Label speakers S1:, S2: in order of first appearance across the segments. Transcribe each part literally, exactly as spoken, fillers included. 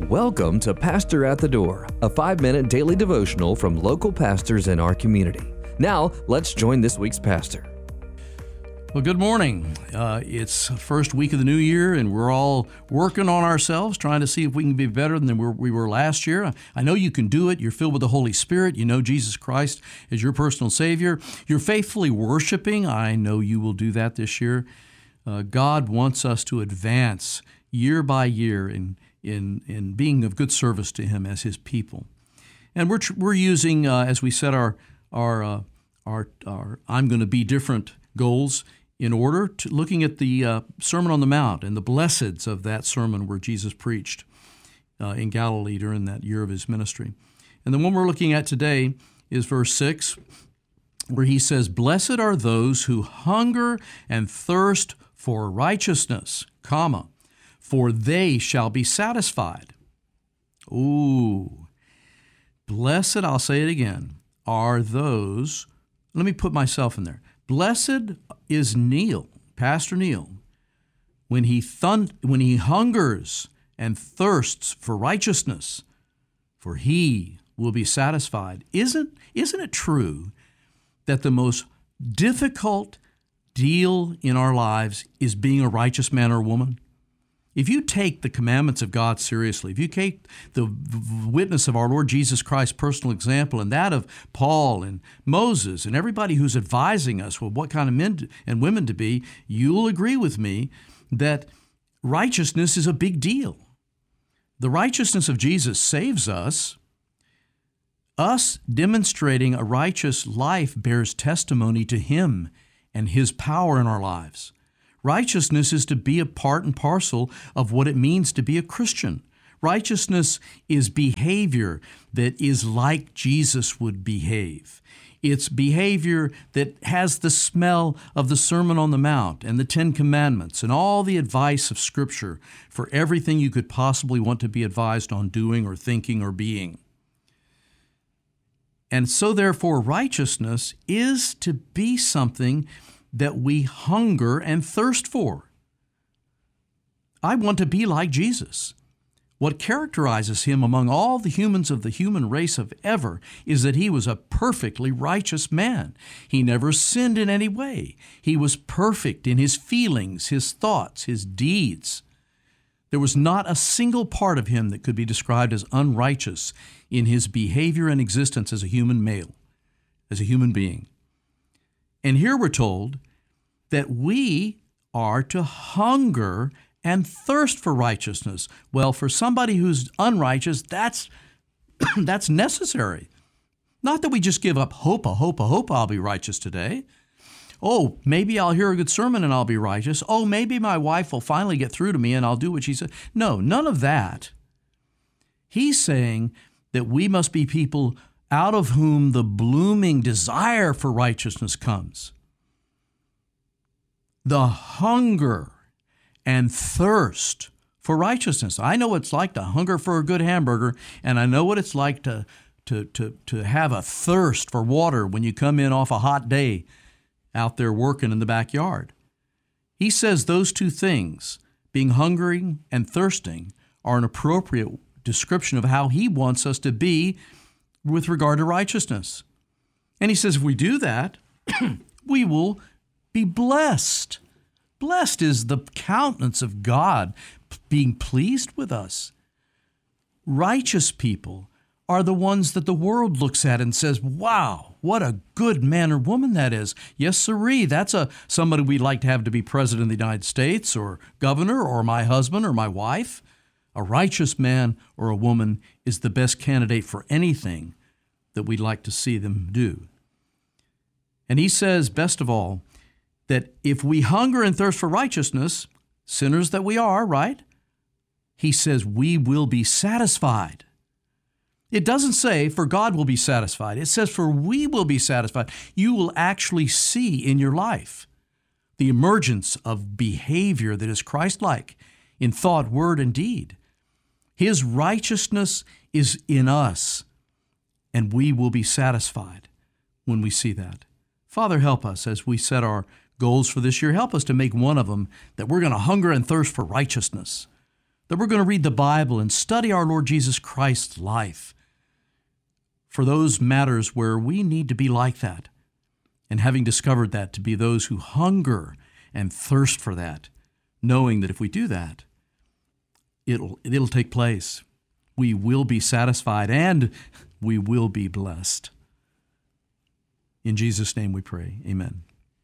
S1: Welcome to Pastor at the Door, a five-minute daily devotional from local pastors in our community. Now, let's join this week's pastor.
S2: Well, good morning. Uh, it's first week of the new year, and we're all working on ourselves, trying to see if we can be better than we were last year. I know you can do it. You're filled with the Holy Spirit. You know Jesus Christ as your personal Savior. You're faithfully worshiping. I know you will do that this year. Uh, God wants us to advance year by year in in in being of good service to Him as His people. And we're we're using uh, as we set our our uh, our our I'm going to be different goals in order to looking at the uh, Sermon on the Mount and the blesseds of that sermon where Jesus preached uh, in Galilee during that year of His ministry. And the one we're looking at today is verse six, where He says, "Blessed are those who hunger and thirst for righteousness, comma, for they shall be satisfied." Ooh, blessed, I'll say it again, are those, let me put myself in there. Blessed is Neil, Pastor Neil, when he thun- when he hungers and thirsts for righteousness, for he will be satisfied. Isn't, isn't it true that the most difficult deal in our lives is being a righteous man or woman? If you take the commandments of God seriously, if you take the witness of our Lord Jesus Christ's personal example and that of Paul and Moses and everybody who's advising us with what kind of men and women to be, you'll agree with me that righteousness is a big deal. The righteousness of Jesus saves us. Us demonstrating a righteous life bears testimony to Him and His power in our lives. Righteousness is to be a part and parcel of what it means to be a Christian. Righteousness is behavior that is like Jesus would behave. It's behavior that has the smell of the Sermon on the Mount and the Ten Commandments and all the advice of Scripture for everything you could possibly want to be advised on doing or thinking or being. And so therefore, righteousness is to be something that we hunger and thirst for. I want to be like Jesus. What characterizes Him among all the humans of the human race of ever is that He was a perfectly righteous man. He never sinned in any way. He was perfect in His feelings, His thoughts, His deeds. There was not a single part of Him that could be described as unrighteous in His behavior and existence as a human male, as a human being. And here we're told that we are to hunger and thirst for righteousness. Well, for somebody who's unrighteous, that's that's necessary. Not that we just give up hope, a hope, a hope I'll be righteous today. Oh, maybe I'll hear a good sermon and I'll be righteous. Oh, maybe my wife will finally get through to me and I'll do what she said. No, none of that. He's saying that we must be people out of whom the blooming desire for righteousness comes. The hunger and thirst for righteousness. I know what it's like to hunger for a good hamburger, and I know what it's like to, to, to, to have a thirst for water when you come in off a hot day out there working in the backyard. He says those two things, being hungry and thirsting, are an appropriate description of how He wants us to be with regard to righteousness. And He says if we do that, we will be blessed. Blessed is the countenance of God being pleased with us. Righteous people are the ones that the world looks at and says, wow, what a good man or woman that is. Yes, sirree, that's a somebody we'd like to have to be president of the United States or governor or my husband or my wife. A righteous man or a woman is the best candidate for anything that we'd like to see them do. And He says, best of all, that if we hunger and thirst for righteousness, sinners that we are, right? He says we will be satisfied. It doesn't say for God will be satisfied. It says for we will be satisfied. You will actually see in your life the emergence of behavior that is Christ-like in thought, word, and deed. His righteousness is in us, and we will be satisfied when we see that. Father, help us as we set our goals for this year. Help us to make one of them that we're going to hunger and thirst for righteousness, that we're going to read the Bible and study our Lord Jesus Christ's life for those matters where we need to be like that. And having discovered that, to be those who hunger and thirst for that, knowing that if we do that, it'll it'll take place. We will be satisfied and we will be blessed. In Jesus' name we pray. Amen.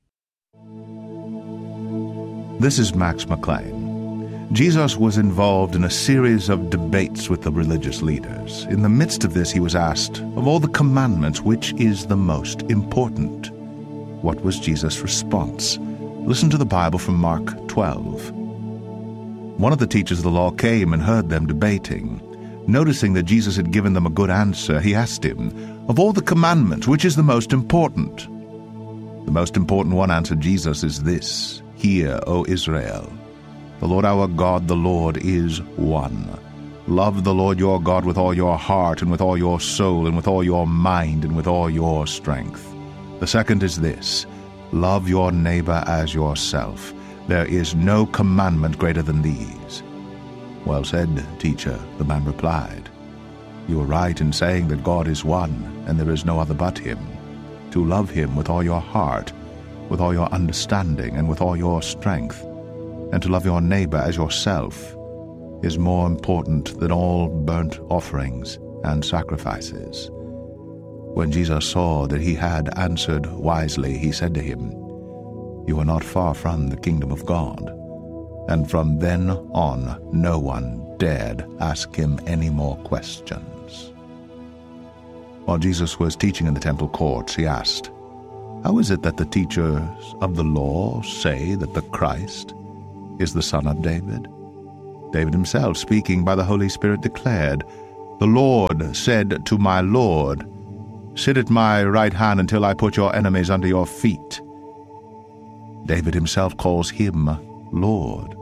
S3: This is Max McLean. Jesus was involved in a series of debates with the religious leaders. In the midst of this, he was asked, of all the commandments, which is the most important? What was Jesus' response? Listen to the Bible from Mark twelve. One of the teachers of the law came and heard them debating. Noticing that Jesus had given them a good answer, he asked him, of all the commandments, which is the most important? The most important one, answered Jesus, is this, Hear, O Israel. The Lord our God, the Lord is one. Love the Lord your God with all your heart and with all your soul and with all your mind and with all your strength. The second is this, love your neighbor as yourself. There is no commandment greater than these. Well said, teacher, the man replied. You are right in saying that God is one, and there is no other but him. To love him with all your heart, with all your understanding, and with all your strength, and to love your neighbor as yourself, is more important than all burnt offerings and sacrifices. When Jesus saw that he had answered wisely, he said to him, You are not far from the kingdom of God. And from then on, no one dared ask him any more questions. While Jesus was teaching in the temple courts, he asked, How is it that the teachers of the law say that the Christ is the son of David? David himself, speaking by the Holy Spirit, declared, The Lord said to my Lord, Sit at my right hand until I put your enemies under your feet. David himself calls him Lord.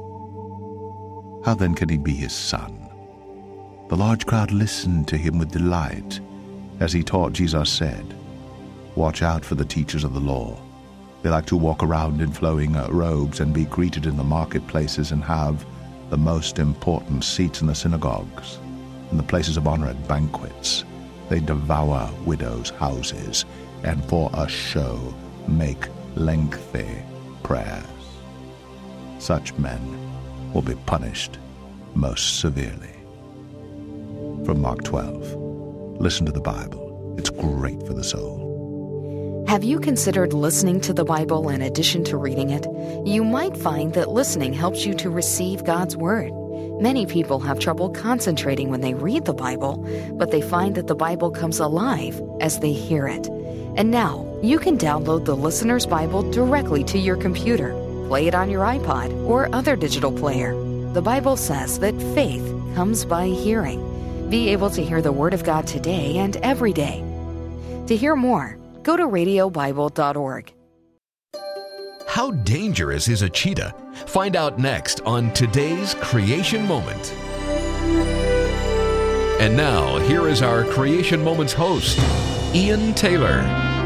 S3: How then can he be his son? The large crowd listened to him with delight. As he taught, Jesus said, Watch out for the teachers of the law. They like to walk around in flowing robes and be greeted in the marketplaces and have the most important seats in the synagogues and the places of honor at banquets. They devour widows' houses and for a show make lengthy prayers. Such men will be punished most severely. From Mark twelve. Listen to the Bible. It's great for the soul.
S4: Have you considered listening to the Bible in addition to reading it? You might find that listening helps you to receive God's Word. Many people have trouble concentrating when they read the Bible, but they find that the Bible comes alive as they hear it. And now, you can download the Listener's Bible directly to your computer, play it on your iPod or other digital player. The Bible says that faith comes by hearing. Be able to hear the Word of God today and every day. To hear more, go to radio bible dot org.
S5: How dangerous is a cheetah? Find out next on today's Creation Moment. And now, here is our Creation Moments host, Ian Taylor.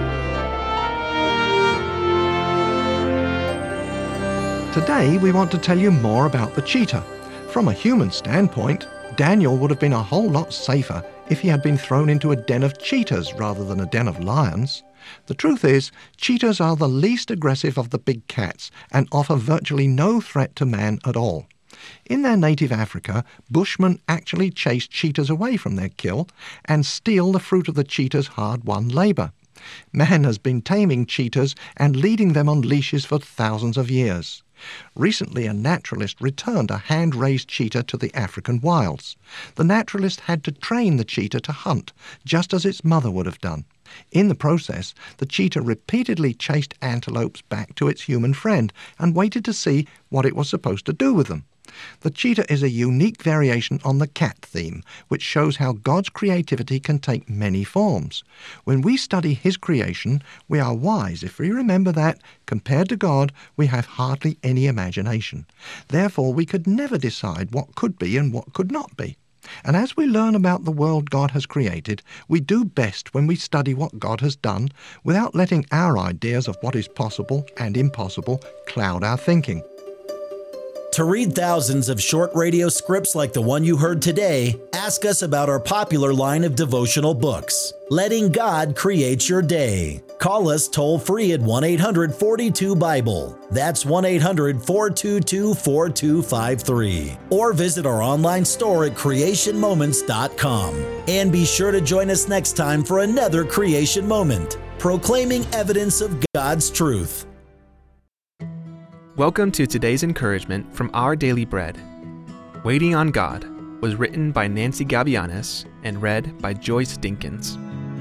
S6: Today, we want to tell you more about the cheetah. From a human standpoint, Daniel would have been a whole lot safer if he had been thrown into a den of cheetahs rather than a den of lions. The truth is, cheetahs are the least aggressive of the big cats and offer virtually no threat to man at all. In their native Africa, Bushmen actually chase cheetahs away from their kill and steal the fruit of the cheetah's hard-won labour. Man has been taming cheetahs and leading them on leashes for thousands of years. Recently, a naturalist returned a hand-raised cheetah to the African wilds. The naturalist had to train the cheetah to hunt, just as its mother would have done. In the process, the cheetah repeatedly chased antelopes back to its human friend and waited to see what it was supposed to do with them. The cheetah is a unique variation on the cat theme, which shows how God's creativity can take many forms. When we study His creation, we are wise if we remember that, compared to God, we have hardly any imagination. Therefore, we could never decide what could be and what could not be. And as we learn about the world God has created, we do best when we study what God has done without letting our ideas of what is possible and impossible cloud our thinking.
S7: To read thousands of short radio scripts like the one you heard today, ask us about our popular line of devotional books, Letting God Create Your Day. Call us toll-free at one eight hundred four two Bible. That's one eight hundred four two two four two five three. Or visit our online store at creation moments dot com. And be sure to join us next time for another Creation Moment, proclaiming evidence of God's truth.
S8: Welcome to today's encouragement from Our Daily Bread. Waiting on God was written by Nancy Gabianis and read by Joyce Dinkins.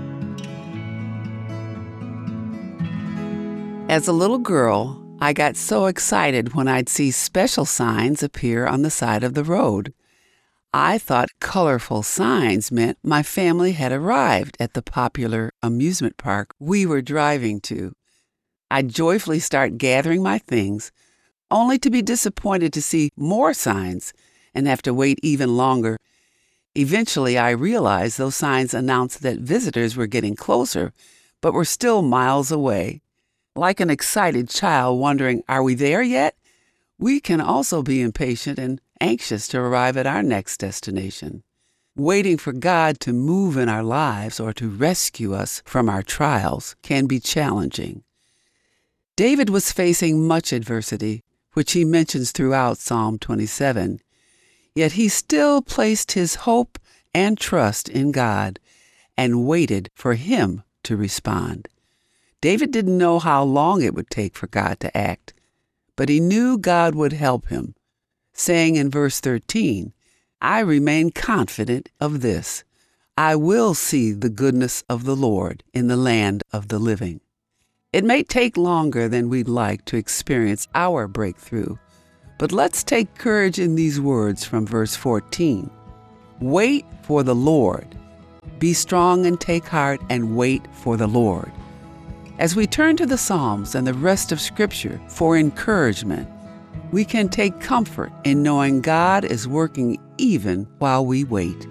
S9: As a little girl, I got so excited when I'd see special signs appear on the side of the road. I thought colorful signs meant my family had arrived at the popular amusement park we were driving to. I'd joyfully start gathering my things, only to be disappointed to see more signs and have to wait even longer. Eventually, I realized those signs announced that visitors were getting closer, but were still miles away. Like an excited child wondering, are we there yet? We can also be impatient and anxious to arrive at our next destination. Waiting for God to move in our lives or to rescue us from our trials can be challenging. David was facing much adversity, which he mentions throughout Psalm twenty-seven. Yet he still placed his hope and trust in God and waited for Him to respond. David didn't know how long it would take for God to act, but he knew God would help him, saying in verse thirteen, I remain confident of this. I will see the goodness of the Lord in the land of the living. It may take longer than we'd like to experience our breakthrough, but let's take courage in these words from verse fourteen. Wait for the Lord. Be strong and take heart and wait for the Lord. As we turn to the Psalms and the rest of Scripture for encouragement, we can take comfort in knowing God is working even while we wait.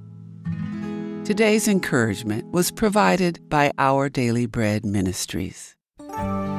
S9: Today's encouragement was provided by Our Daily Bread Ministries.